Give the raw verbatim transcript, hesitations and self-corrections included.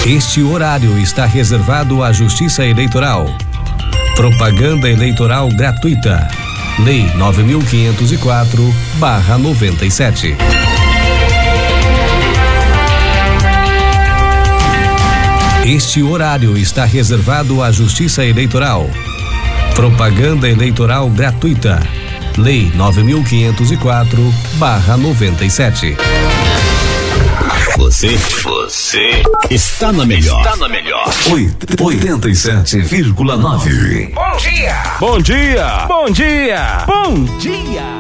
Este horário está reservado à Justiça Eleitoral. Propaganda eleitoral gratuita. Lei nove mil quinhentos e quatro barra noventa e sete. Este horário está reservado à Justiça Eleitoral. Propaganda eleitoral gratuita. Lei nove mil quinhentos e quatro barra noventa e sete. Você, você está na melhor. Está na melhor. oitenta e sete vírgula nove. Bom dia! Bom dia! Bom dia! Bom dia!